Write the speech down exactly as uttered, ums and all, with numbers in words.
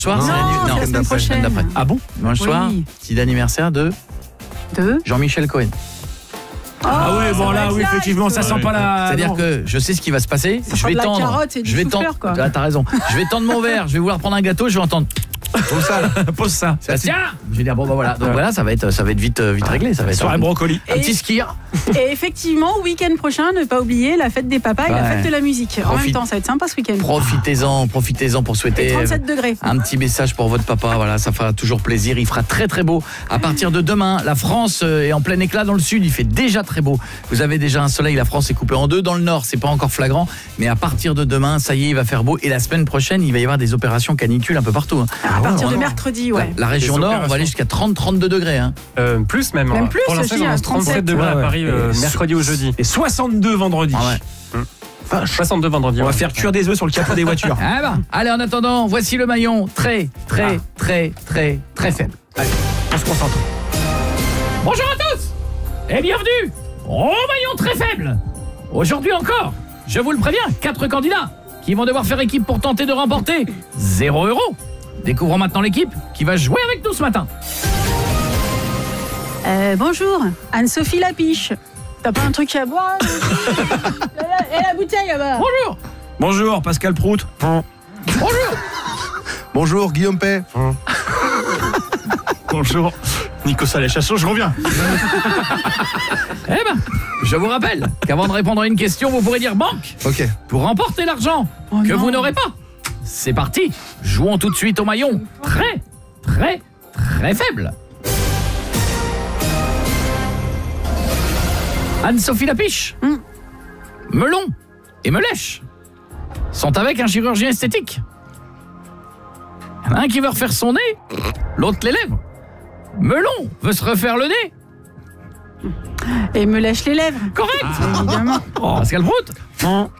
Soir, Non, c'est l'anniv- c'est la semaine prochaine. d'après. Ah bon Dimanche Oui. soir, petit anniversaire de Deux. Jean-Michel Cohen. Ah oui, bon là, oui, effectivement, ça sent pas la... C'est-à-dire non. que je sais ce qui va se passer. Ça je sera vais de la tendre. carotte et du je vais chou-fleur, tendre. quoi. Ah, t'as raison. Je vais tendre mon verre. Je vais vouloir prendre un gâteau. Je vais entendre. Pose ça, pose ça. Tiens. Je vais dire bon bah voilà. Donc voilà, ça va être, ça va être vite, vite réglé. Ça va être Soirée brocoli. un Et- petit skir. Et effectivement, week-end prochain, ne pas oublier la fête des papas et la Ouais. fête de la musique. En Profite- même temps, ça va être sympa ce week-end. Profitez-en, profitez-en pour Et souhaiter trente-sept degrés. un petit message pour votre papa. Voilà, ça fera toujours plaisir. Il fera très très beau. À partir de demain, la France est en plein éclat dans le sud. Il fait déjà très beau. Vous avez déjà un soleil. La France est coupée en deux. Dans le nord, c'est pas encore flagrant, mais à partir de demain, ça y est, il va faire beau. Et la semaine prochaine, il va y avoir des opérations canicules un peu partout. hein. À partir on- de mercredi, ouais. La région Des nord, on va opérations. aller jusqu'à trente à trente-deux degrés. Hein. Euh, plus même. Même hein. plus, Pour l'instant, aussi, on à annonce trente-sept degrés Ouais, à ouais. Paris euh, Et mercredi ou jeudi. Et soixante-deux vendredi. Ah ouais. soixante-deux vendredi. On va ouais. faire cuire des œufs sur le capot des voitures. Ah bah. Allez, en attendant, voici le maillon très, très, très, très, très faible. Allez, on se concentre. Bonjour à tous et bienvenue au maillon très faible. Aujourd'hui encore, je vous le préviens, quatre candidats qui vont devoir faire équipe pour tenter de remporter zéro euro. Découvrons maintenant l'équipe qui va jouer avec nous ce matin. Euh, bonjour, Anne-Sophie Lapiche. T'as pas un truc à boire là, et, la, et la bouteille là-bas. Bonjour. Bonjour, Pascal Prout. Bonjour. Bonjour, Guillaume Pay. Bonjour. Nico Salé-Chasson, je reviens. Eh ben, je vous rappelle qu'avant de répondre à une question, vous pourrez dire banque Ok. pour remporter l'argent Oh que non. vous n'aurez pas. C'est parti. Jouons tout de suite au maillon très, très, très faible. Anne-Sophie Lapiche, Hmm. Melon et Melèche sont avec un chirurgien esthétique. Il y en a un qui veut refaire son nez, l'autre les lèvres. Melon veut se refaire le nez. Et me lèche les lèvres. Correct. Évidemment. Pascal Prout.